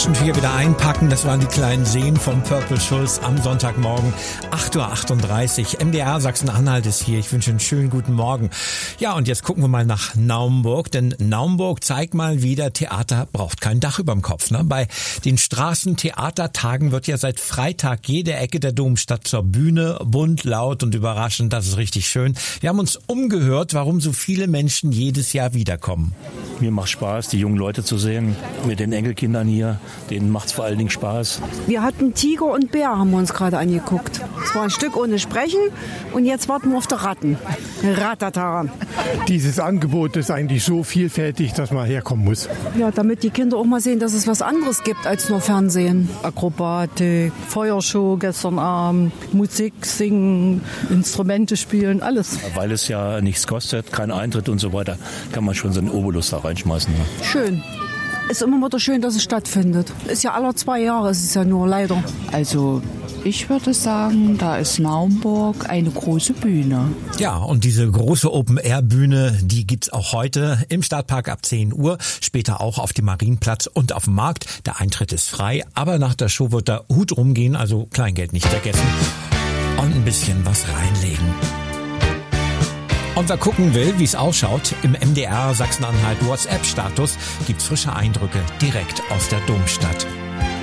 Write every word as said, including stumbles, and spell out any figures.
Taschentücher wieder einpacken. Das waren die kleinen Seen von Purple Schulz am Sonntagmorgen. acht Uhr achtunddreißig. M D R Sachsen-Anhalt ist hier. Ich wünsche einen schönen guten Morgen. Ja, und jetzt gucken wir mal nach Naumburg. Denn Naumburg zeigt mal wieder, Theater braucht kein Dach überm Kopf. Ne? Bei den Straßentheatertagen wird ja seit Freitag jede Ecke der Domstadt zur Bühne. Bunt, laut und überraschend. Das ist richtig schön. Wir haben uns umgehört, warum so viele Menschen jedes Jahr wiederkommen. Mir macht Spaß, die jungen Leute zu sehen. Mit den Enkelkindern hier, denen macht es vor allen Dingen Spaß. Wir hatten Tiger und Bär, haben wir uns gerade angeguckt. Es war ein Stück ohne Sprechen und jetzt warten wir auf die Ratten. Ratata. Dieses Angebot ist eigentlich so vielfältig, dass man herkommen muss. Ja, damit die Kinder auch mal sehen, dass es was anderes gibt als nur Fernsehen. Akrobatik, Feuershow gestern Abend, Musik, Singen, Instrumente spielen, alles. Weil es ja nichts kostet, kein Eintritt und so weiter, kann man schon so einen Obolus da reinschmeißen. Ne? Schön. Ist immer wieder schön, dass es stattfindet. Ist ja alle zwei Jahre, es ist ja nur leider. Also ich würde sagen, da ist Naumburg eine große Bühne. Ja, und diese große Open-Air-Bühne, die gibt's auch heute im Stadtpark ab zehn Uhr, später auch auf dem Marienplatz und auf dem Markt. Der Eintritt ist frei, aber nach der Show wird der Hut rumgehen, also Kleingeld nicht vergessen und ein bisschen was reinlegen. Und wer gucken will, wie es ausschaut, im M D R Sachsen-Anhalt WhatsApp-Status gibt's frische Eindrücke direkt aus der Domstadt.